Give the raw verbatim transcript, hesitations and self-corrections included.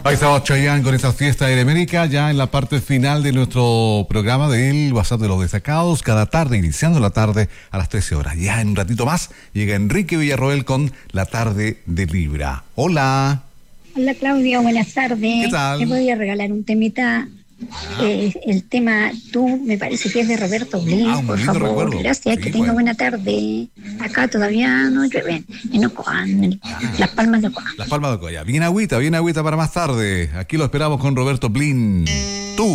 Ahí estaba Chayanne con esta fiesta de América, ya en la parte final de nuestro programa del WhatsApp de los destacados, cada tarde, iniciando la tarde a las trece horas. Ya en un ratito más llega Enrique Villarroel con la tarde de Libra. Hola. Hola Claudia, buenas tardes. ¿Qué tal? ¿Me podía regalar un temita? Eh, el tema Tú, me parece que es de Roberto Blin, Ah, un por lindo favor. recuerdo. Gracias, Sí, que tenga bueno. buena tarde. Acá todavía no llueve, en Ocoán, en Las Palmas de Ocoán. Las Palmas de Coya. Bien agüita, bien agüita para más tarde. Aquí lo esperamos con Roberto Blin.